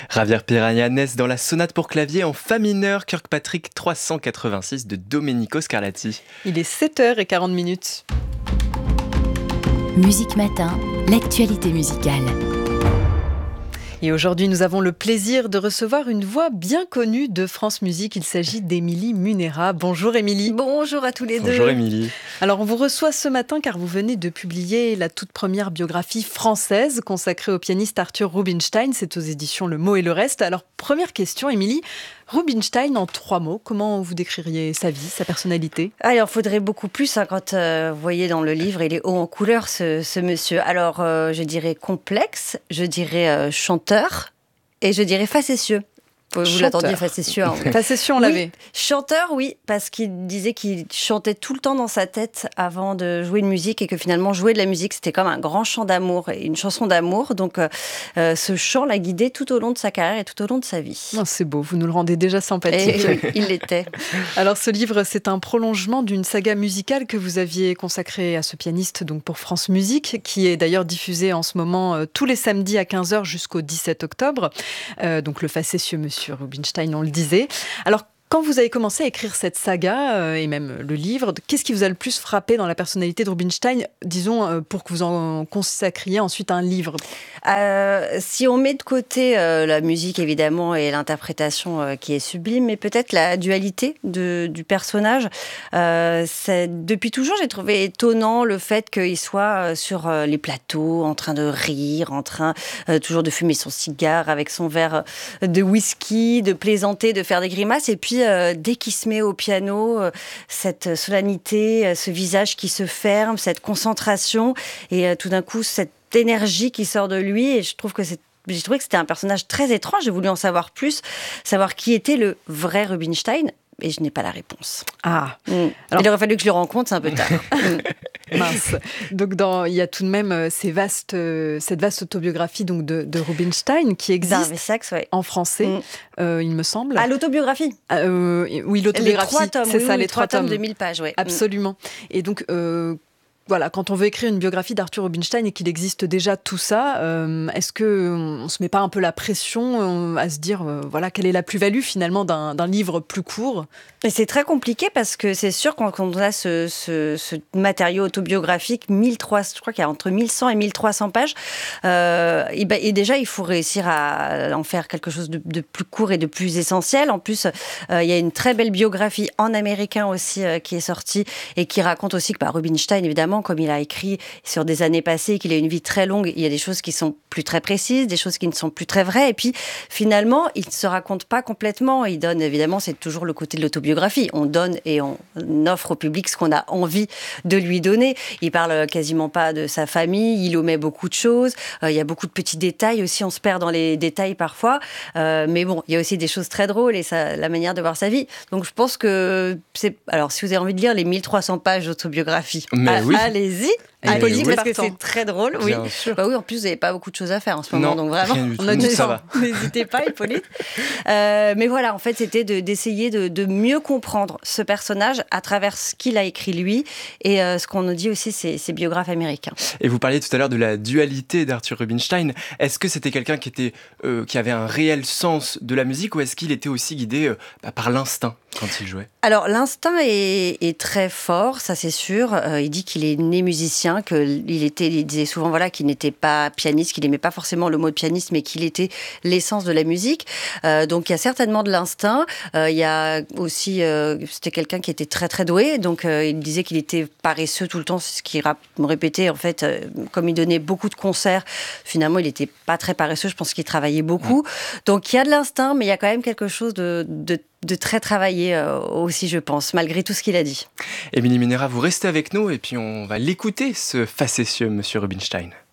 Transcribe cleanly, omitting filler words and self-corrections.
Javier Pirayanes dans la sonate pour clavier en fa mineur Kirkpatrick 386 de Domenico Scarlatti. Il est 7h40. Musique Matin, l'actualité musicale. Et aujourd'hui, nous avons le plaisir de recevoir une voix bien connue de France Musique. Il s'agit d'Émilie Munera. Bonjour Émilie. Bonjour à tous les deux. Bonjour Émilie. Alors, on vous reçoit ce matin car vous venez de publier la toute première biographie française consacrée au pianiste Arthur Rubinstein. C'est aux éditions Le Mot et le Reste. Alors, première question, Émilie. Rubinstein, en 3 mots, comment vous décririez sa vie, sa personnalité ? Alors, il faudrait beaucoup plus quand vous voyez dans le livre, il est haut en couleur, ce monsieur. Alors, je dirais complexe, je dirais chanteur et je dirais facétieux. Vous l'attendiez, facétieux. Hein. Facétieux, on l'avait. Oui, chanteur, oui, parce qu'il disait qu'il chantait tout le temps dans sa tête avant de jouer de musique et que finalement, jouer de la musique, c'était comme un grand chant d'amour et une chanson d'amour. Donc, ce chant l'a guidé tout au long de sa carrière et tout au long de sa vie. Oh, c'est beau, vous nous le rendez déjà sympathique. Et il l'était. Alors, ce livre, c'est un prolongement d'une saga musicale que vous aviez consacrée à ce pianiste donc pour France Musique, qui est d'ailleurs diffusée en ce moment tous les samedis à 15h jusqu'au 17 octobre. Donc, le facétieux monsieur Rubinstein, on le disait. Alors, quand vous avez commencé à écrire cette saga, et même le livre, qu'est-ce qui vous a le plus frappé dans la personnalité de Rubinstein, disons, pour que vous en consacriez ensuite un livre ? Si on met de côté la musique, évidemment, et l'interprétation qui est sublime, mais peut-être la dualité du personnage. Depuis toujours, j'ai trouvé étonnant le fait qu'il soit sur les plateaux, en train de rire, en train toujours de fumer son cigare avec son verre de whisky, de plaisanter, de faire des grimaces, et puis dès qu'il se met au piano, cette solennité, ce visage qui se ferme, cette concentration, et tout d'un coup, cette énergie qui sort de lui. Et j'ai trouvé que c'était un personnage très étrange. J'ai voulu en savoir plus, savoir qui était le vrai Rubinstein. Et je n'ai pas la réponse. Ah. Alors, il aurait fallu que je le rencontre, c'est un peu tard. Mince. Donc, il y a tout de même cette vaste autobiographie donc de Rubinstein qui existe en français, il me semble. Ah, l'autobiographie. Oui, l'autobiographie. Les 3 tomes, c'est ça, les 3 tomes de 1000 pages. Ouais. Absolument. Et donc, voilà, quand on veut écrire une biographie d'Arthur Rubinstein et qu'il existe déjà tout ça, est-ce qu'on ne se met pas un peu la pression à se dire, voilà, quelle est la plus-value finalement d'un livre plus court ? Et c'est très compliqué parce que c'est sûr quand on a ce matériau autobiographique, je crois qu'il y a entre 1100 et 1300 pages, et déjà il faut réussir à en faire quelque chose de plus court et de plus essentiel. En plus, il y a une très belle biographie en américain aussi qui est sortie et qui raconte aussi que Rubinstein, évidemment, comme il a écrit sur des années passées, qu'il a une vie très longue, il y a des choses qui sont plus très précises, des choses qui ne sont plus très vraies. Et puis, finalement, il ne se raconte pas complètement. Il donne, évidemment, c'est toujours le côté de l'autobiographie. On donne et on offre au public ce qu'on a envie de lui donner. Il parle quasiment pas de sa famille, il omet beaucoup de choses. Il y a beaucoup de petits détails aussi, on se perd dans les détails parfois. Mais bon, il y a aussi des choses très drôles et la manière de voir sa vie. Donc, je pense que alors, si vous avez envie de lire les 1300 pages d'autobiographie, allez-y, parce que c'est très drôle. Oui. Oui, en plus, vous n'avez pas beaucoup de choses à faire en ce moment, donc vraiment, on a du temps. N'hésitez pas, Hippolyte. Mais voilà, en fait, c'était d'essayer de mieux comprendre ce personnage à travers ce qu'il a écrit lui et ce qu'on nous dit aussi ses biographes américains. Et vous parliez tout à l'heure de la dualité d'Arthur Rubinstein. Est-ce que c'était quelqu'un qui avait un réel sens de la musique ou est-ce qu'il était aussi guidé par l'instinct quand il jouait ? Alors, l'instinct est très fort, ça c'est sûr. Il dit qu'il est né musicien, qu'il disait souvent qu'il n'était pas pianiste, qu'il n'aimait pas forcément le mot de pianiste, mais qu'il était l'essence de la musique. Donc, il y a certainement de l'instinct. Il y a aussi, c'était quelqu'un qui était très très doué, donc il disait qu'il était paresseux tout le temps, c'est ce qu'il répétait en fait, comme il donnait beaucoup de concerts, finalement il n'était pas très paresseux, je pense qu'il travaillait beaucoup. Donc, il y a de l'instinct, mais il y a quand même quelque chose de très travaillé aussi, je pense, malgré tout ce qu'il a dit. Émilie Munera, vous restez avec nous et puis on va l'écouter, ce facétieux monsieur Rubinstein.